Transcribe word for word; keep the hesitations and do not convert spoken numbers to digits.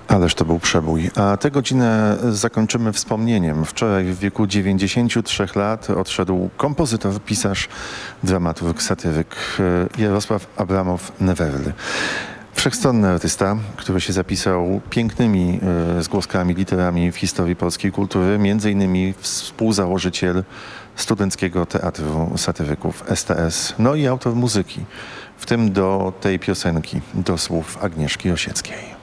Ależ to był przebój. A tę godzinę zakończymy wspomnieniem. Wczoraj w wieku dziewięćdziesięciu trzech lat odszedł kompozytor, pisarz, dramaturg, satyryk Jarosław Abramow-Newerly. Wszechstronny artysta, który się zapisał pięknymi e, zgłoskami, literami w historii polskiej kultury, między innymi współzałożyciel Studenckiego Teatru Satyryków S T S, no i autor muzyki, w tym do tej piosenki, do słów Agnieszki Osieckiej.